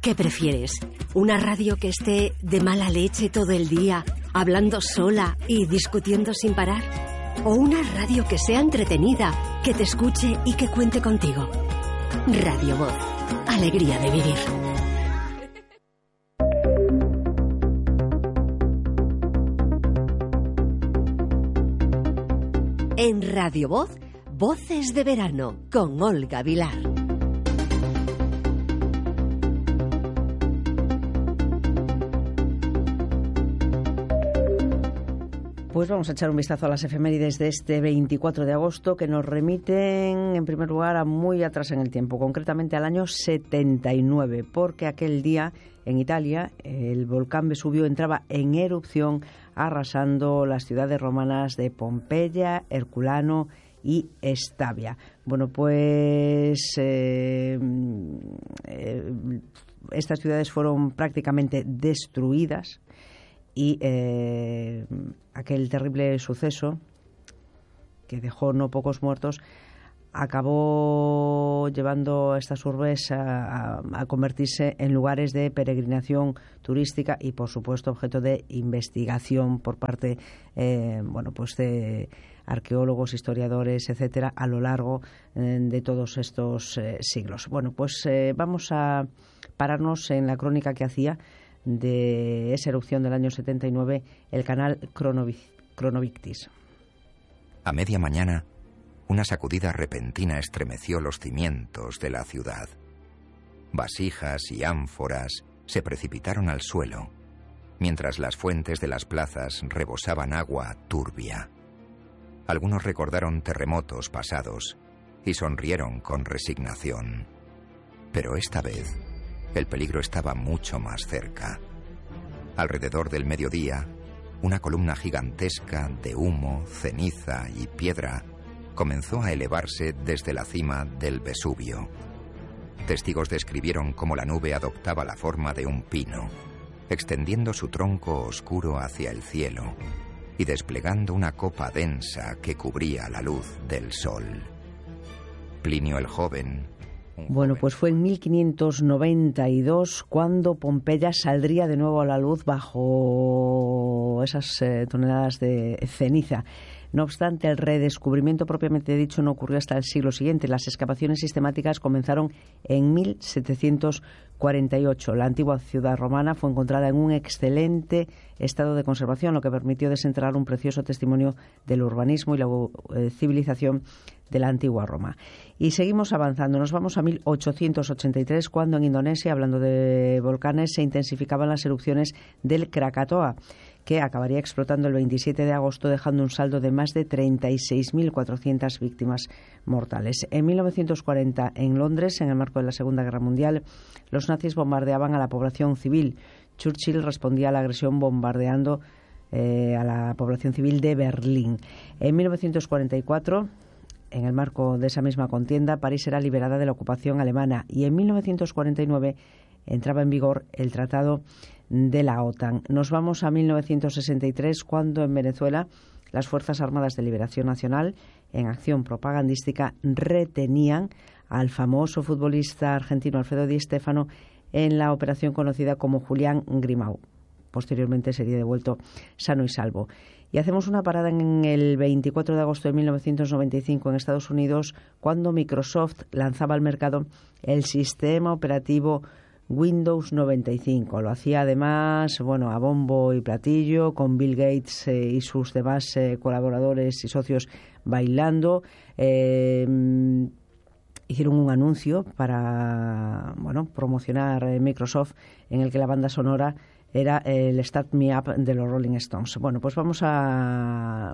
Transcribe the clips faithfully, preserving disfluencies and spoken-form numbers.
¿Qué prefieres? ¿Una radio que esté de mala leche todo el día, hablando sola y discutiendo sin parar? ¿O una radio que sea entretenida, que te escuche y que cuente contigo? Radio Voz. Alegría de vivir. En Radio Voz, Voces de Verano, con Olga Vilar. Pues vamos a echar un vistazo a las efemérides de este veinticuatro de agosto, que nos remiten, en primer lugar, a muy atrás en el tiempo, concretamente al año setenta y nueve, porque aquel día, en Italia, el volcán Vesubio entraba en erupción, arrasando las ciudades romanas de Pompeya, Herculano y Estavia. Bueno, pues eh, eh, estas ciudades fueron prácticamente destruidas y eh, aquel terrible suceso, que dejó no pocos muertos, acabó llevando a estas urbes a, a, a convertirse en lugares de peregrinación turística y, por supuesto, objeto de investigación por parte eh, bueno, pues de arqueólogos, historiadores, etcétera, a lo largo eh, de todos estos eh, siglos. Bueno, pues eh, vamos a pararnos en la crónica que hacía de esa erupción del año setenta y nueve el canal Chronovictis. A media mañana, una sacudida repentina estremeció los cimientos de la ciudad. Vasijas y ánforas se precipitaron al suelo, mientras las fuentes de las plazas rebosaban agua turbia. Algunos recordaron terremotos pasados y sonrieron con resignación. Pero esta vez, el peligro estaba mucho más cerca. Alrededor del mediodía, una columna gigantesca de humo, ceniza y piedra comenzó a elevarse desde la cima del Vesubio. Testigos describieron cómo la nube adoptaba la forma de un pino, extendiendo su tronco oscuro hacia el cielo y desplegando una copa densa que cubría la luz del sol. Plinio el Joven... Bueno, pues fue en mil quinientos noventa y dos cuando Pompeya saldría de nuevo a la luz bajo esas eh, toneladas de ceniza. No obstante, el redescubrimiento propiamente dicho no ocurrió hasta el siglo siguiente. Las excavaciones sistemáticas comenzaron en mil setecientos cuarenta y ocho. La antigua ciudad romana fue encontrada en un excelente estado de conservación, lo que permitió desenterrar un precioso testimonio del urbanismo y la eh, civilización de la antigua Roma. Y seguimos avanzando. Nos vamos a mil ochocientos ochenta y tres, cuando en Indonesia, hablando de volcanes, se intensificaban las erupciones del Krakatoa, que acabaría explotando el veintisiete de agosto, dejando un saldo de más de treinta y seis mil cuatrocientas víctimas mortales. En mil novecientos cuarenta, en Londres, en el marco de la Segunda Guerra Mundial, los nazis bombardeaban a la población civil. Churchill respondía a la agresión bombardeando eh, a la población civil de Berlín. En mil novecientos cuarenta y cuatro, en el marco de esa misma contienda, París era liberada de la ocupación alemana y en mil novecientos cuarenta y nueve entraba en vigor el Tratado de la OTAN. Nos vamos a mil novecientos sesenta y tres, cuando en Venezuela las Fuerzas Armadas de Liberación Nacional, en acción propagandística, retenían al famoso futbolista argentino Alfredo Di Stéfano en la operación conocida como Julián Grimau. Posteriormente sería devuelto sano y salvo. Y hacemos una parada en el veinticuatro de agosto de mil novecientos noventa y cinco en Estados Unidos, cuando Microsoft lanzaba al mercado el sistema operativo Windows noventa y cinco. Lo hacía además, bueno, a bombo y platillo, con Bill Gates eh, y sus demás eh, colaboradores y socios bailando. Eh, hicieron un anuncio para, bueno, promocionar eh, Microsoft, en el que la banda sonora era el Start Me Up de los Rolling Stones. Bueno, pues vamos a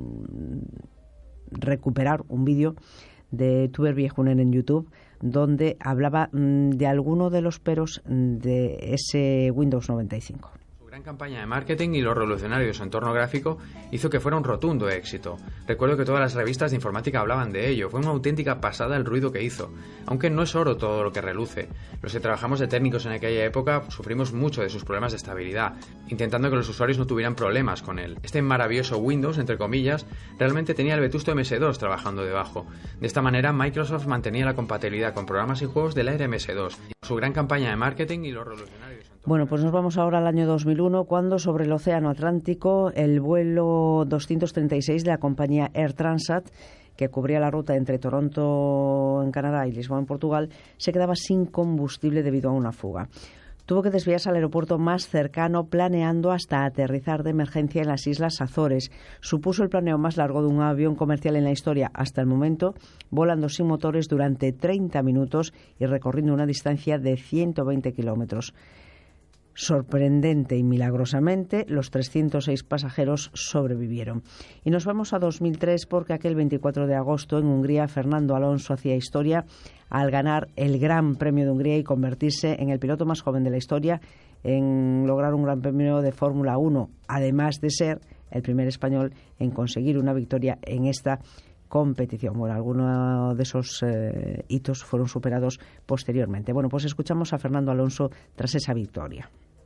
recuperar un vídeo de Tuber Viejunen en YouTube, donde hablaba de alguno de los peros de ese Windows noventa y cinco. Su gran gran campaña de marketing y lo revolucionario de su entorno gráfico hizo que fuera un rotundo éxito. Recuerdo que todas las revistas de informática hablaban de ello. Fue una auténtica pasada el ruido que hizo. Aunque no es oro todo lo que reluce. Los que trabajamos de técnicos en aquella época sufrimos mucho de sus problemas de estabilidad, intentando que los usuarios no tuvieran problemas con él. Este maravilloso Windows, entre comillas, realmente tenía el vetusto eme ese dos trabajando debajo. De esta manera, Microsoft mantenía la compatibilidad con programas y juegos de la era eme ese dos. Su gran campaña de marketing y lo revolucionario de su entorno. Bueno, pues nos vamos ahora al año dos mil uno, cuando sobre el Océano Atlántico el vuelo doscientos treinta y seis de la compañía Air Transat, que cubría la ruta entre Toronto en Canadá y Lisboa en Portugal, se quedaba sin combustible debido a una fuga. Tuvo que desviarse al aeropuerto más cercano, planeando hasta aterrizar de emergencia en las Islas Azores. Supuso el planeo más largo de un avión comercial en la historia hasta el momento, volando sin motores durante treinta minutos y recorriendo una distancia de ciento veinte kilómetros. Sorprendente y milagrosamente, los trescientos seis pasajeros sobrevivieron. Y nos vamos a dos mil tres, porque aquel veinticuatro de agosto en Hungría Fernando Alonso hacía historia al ganar el Gran Premio de Hungría y convertirse en el piloto más joven de la historia en lograr un Gran Premio de Fórmula uno, además de ser el primer español en conseguir una victoria en esta competición. Bueno, algunos de esos eh, hitos fueron superados posteriormente. Bueno, pues escuchamos a Fernando Alonso tras esa victoria.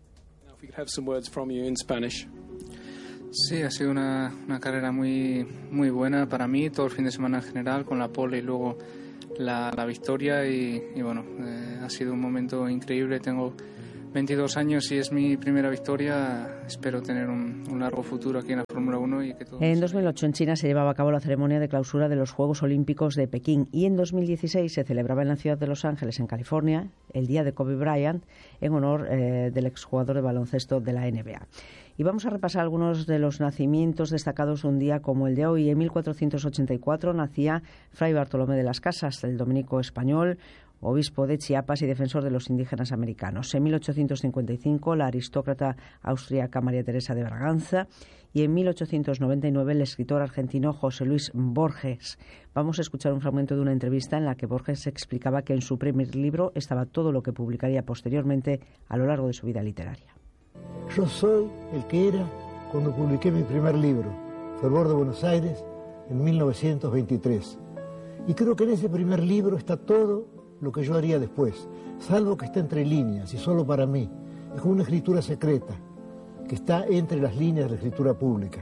Sí, ha sido una, una carrera muy, muy buena para mí, todo el fin de semana en general, con la pole y luego la, la victoria y, y bueno, eh, ha sido un momento increíble. Tengo veintidós años y es mi primera victoria. Espero tener un, un largo futuro aquí en la Fórmula uno. Y que todo en dos mil ocho en China se llevaba a cabo la ceremonia de clausura de los Juegos Olímpicos de Pekín y en dos mil dieciséis se celebraba en la ciudad de Los Ángeles, en California, el día de Kobe Bryant en honor eh, del exjugador de baloncesto de la N B A. Y vamos a repasar algunos de los nacimientos destacados un día como el de hoy. En mil cuatrocientos ochenta y cuatro nacía Fray Bartolomé de las Casas, el dominico español, obispo de Chiapas y defensor de los indígenas americanos. En mil ochocientos cincuenta y cinco, la aristócrata austríaca María Teresa de Braganza. Y en mil ochocientos noventa y nueve, el escritor argentino José Luis Borges. Vamos a escuchar un fragmento de una entrevista en la que Borges explicaba que en su primer libro estaba todo lo que publicaría posteriormente a lo largo de su vida literaria. Yo soy el que era cuando publiqué mi primer libro, Fervor de Buenos Aires, en mil novecientos veintitrés. Y creo que en ese primer libro está todo lo que yo haría después, salvo que está entre líneas y solo para mí. Es como una escritura secreta que está entre las líneas de la escritura pública.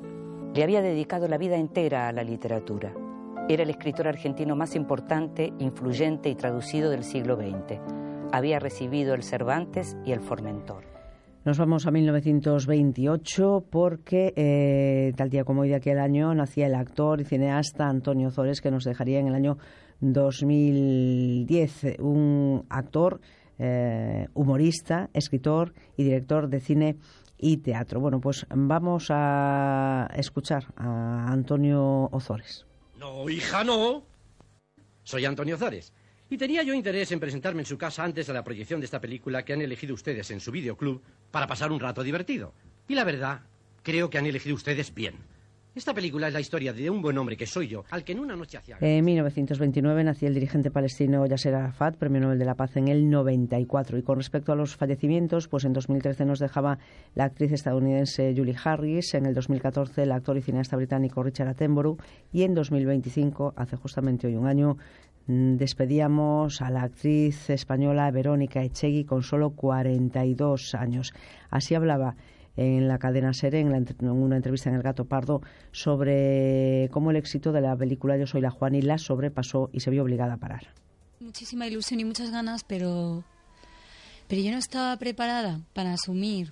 Le había dedicado la vida entera a la literatura. Era el escritor argentino más importante, influyente y traducido del siglo veinte. Había recibido el Cervantes y el Formentor. Nos vamos a mil novecientos veintiocho porque eh, tal día como hoy de aquel año nacía el actor y cineasta Antonio Ozores, que nos dejaría en el año dos mil diez. Un actor, eh, humorista, escritor y director de cine y teatro. Bueno, pues vamos a escuchar a Antonio Ozores. No, hija, no. Soy Antonio Ozores. Y tenía yo interés en presentarme en su casa antes de la proyección de esta película que han elegido ustedes en su videoclub para pasar un rato divertido. Y la verdad, creo que han elegido ustedes bien. Esta película es la historia de un buen hombre que soy yo, al que en una noche hacía... En mil novecientos veintinueve nacía el dirigente palestino Yasser Arafat, Premio Nobel de la Paz en el noventa y cuatro. Y con respecto a los fallecimientos, pues en dos mil trece nos dejaba la actriz estadounidense Julie Harris, en el dos mil catorce el actor y cineasta británico Richard Attenborough, y en dos mil veinticinco, hace justamente hoy un año, despedíamos a la actriz española Verónica Echegui con solo cuarenta y dos años. Así hablaba en la cadena SER, en, la, en una entrevista en El Gato Pardo, sobre cómo el éxito de la película Yo soy la Juani la sobrepasó y se vio obligada a parar. Muchísima ilusión y muchas ganas, pero, pero yo no estaba preparada para asumir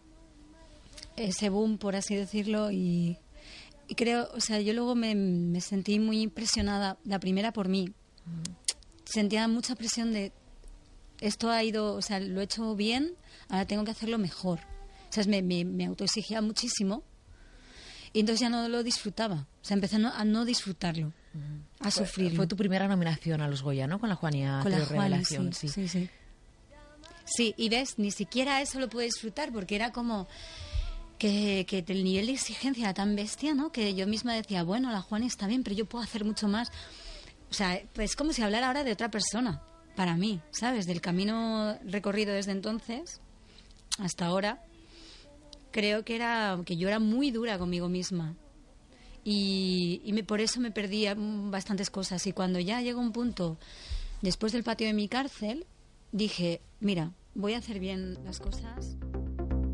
ese boom, por así decirlo, y, y creo, o sea, yo luego me, me sentí muy impresionada, la primera por mí. Sentía mucha presión de esto ha ido, o sea, lo he hecho bien, ahora tengo que hacerlo mejor. O sea, me, me, me autoexigía muchísimo y entonces ya no lo disfrutaba. O sea, empecé a no, a no disfrutarlo, a fue, sufrirlo. Fue tu primera nominación a los Goya, ¿no? Con la Juania. Con la Juania, sí, sí. sí, sí. Sí, y ves, ni siquiera eso lo pude disfrutar porque era como que, que el nivel de exigencia era tan bestia, ¿no? Que yo misma decía, bueno, la Juania está bien, pero yo puedo hacer mucho más. O sea, es como si hablara ahora de otra persona, para mí, ¿sabes? Del camino recorrido desde entonces hasta ahora. creo que era que yo era muy dura conmigo misma. Y, y me, por eso me perdía bastantes cosas. Y cuando ya llegó un punto, después del patio de mi cárcel, dije, mira, voy a hacer bien las cosas